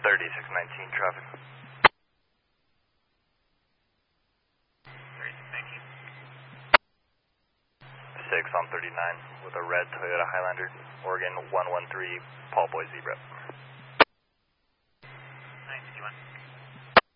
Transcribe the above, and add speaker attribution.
Speaker 1: 3619 traffic.
Speaker 2: 3619.
Speaker 1: 6 on 39 with a red Toyota Highlander, Oregon 113, Paul Boy Zebra.
Speaker 2: 951.